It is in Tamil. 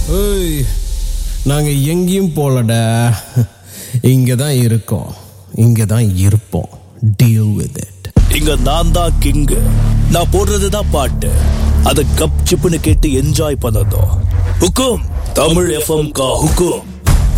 ஏய், நாங்க எங்கேயும் போலடா, இங்க தான் இருக்கோம், இங்க தான் இருப்போம். Deal with it. இங்க நான் தான் கிங்கு. நான் போடுறதுதான் பாட்டு. அதை கப் சிப்புன்னு கேட்டு என்ஜாய் பண்ணதும். ஹுக்கும் தமிழ் எஃப்எம் கா ஹுக்கும்.